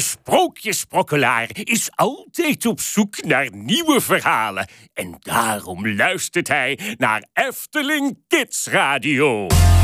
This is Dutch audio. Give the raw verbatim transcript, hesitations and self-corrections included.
sprookjesprokkelaar is altijd op zoek naar nieuwe verhalen. En daarom luistert hij naar Efteling Kids Radio.